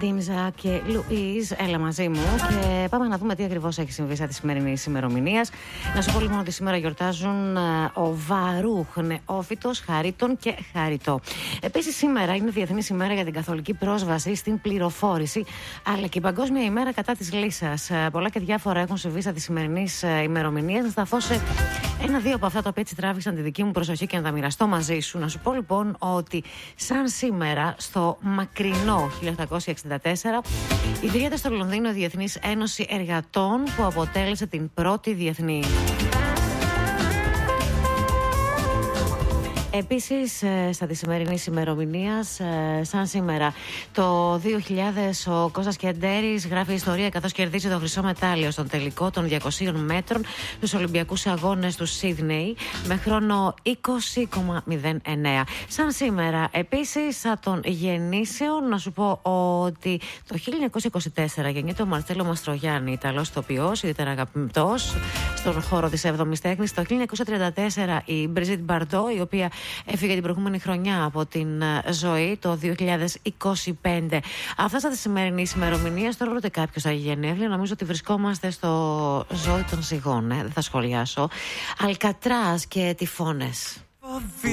Ντίμζα και Λουίζ, έλα μαζί μου και πάμε να δούμε τι ακριβώς έχει συμβεί σαν τη σημερινή ημερομηνία. Να σου πω λοιπόν ότι σήμερα γιορτάζουν ο Βαρούχ, Νεόφυτος, Χαρίτων και Χαριτό. Επίσης, σήμερα είναι Διεθνής ημέρα για την καθολική πρόσβαση στην πληροφόρηση, αλλά και η Παγκόσμια ημέρα κατά της λύσας. Πολλά και διάφορα έχουν συμβεί σαν τη σημερινή ημερομηνία. Να σταθώ σε ένα-δύο από αυτά τα οποία έτσι τράβηξαν τη δική μου προσοχή και να τα μοιραστώ μαζί σου. Να σου πω λοιπόν ότι, σαν σήμερα, στο μακρινό 1864, ιδρύεται στο Λονδίνο η Διεθνής Ένωση Εργατών, που αποτέλεσε την πρώτη διεθνή. Επίσης, στα τη σημερινή ημερομηνία, σαν σήμερα, το 2000, ο Κώστας Κεντέρης γράφει ιστορία καθώς κερδίζει το χρυσό μετάλλιο στον τελικό των 200 μέτρων στους Ολυμπιακούς Αγώνες του Σίδνεϊ με χρόνο 20,09. Σαν σήμερα, επίσης, σαν των γεννήσεων, να σου πω ότι το 1924 γεννιέται ο Μαρτσέλο Μαστρογιάννη, Ιταλός ηθοποιός, ιδιαίτερα αγαπητός στον χώρο της 7ης τέχνης. Το 1934 η Μπριζίτ Μπαρντό, η οποία έφυγε την προηγούμενη χρονιά από την ζωή, το 2025. Αυτά στα τη σημερινή ημερομηνία. Τώρα ρωτάει κάποιο θα γενέθλια. Νομίζω ότι βρισκόμαστε στο ζώη των ζυγών. Δεν θα σχολιάσω. Αλκατράς και τυφώνες.